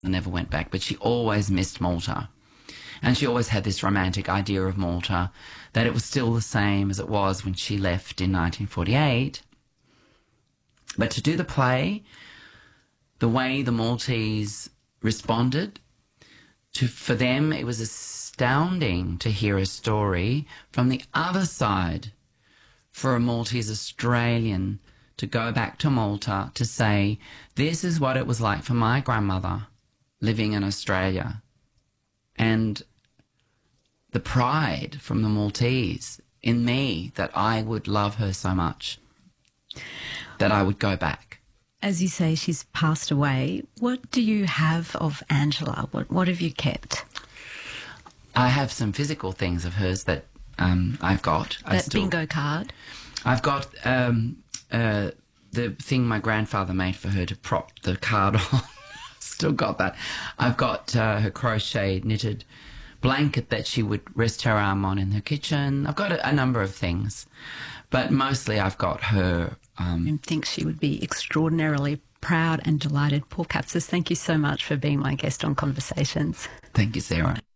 never went back, but she always missed Malta. And she always had this romantic idea of Malta, that it was still the same as it was when she left in 1948. But to do the play, the way the Maltese responded, for them it was astounding to hear a story from the other side, for a Maltese Australian to go back to Malta to say, this is what it was like for my grandmother living in Australia. And the pride from the Maltese in me that I would love her so much, that I would go back. As you say, she's passed away. What do you have of Angela? What have you kept? I have some physical things of hers that I've got. That bingo card? I've got the thing my grandfather made for her to prop the card on. Still got that. I've got her crochet knitted blanket that she would rest her arm on in her kitchen. I've got a number of things, but mostly I've got her. I think she would be extraordinarily proud and delighted. Paul Kapsis, thank you so much for being my guest on Conversations. Thank you, Sarah.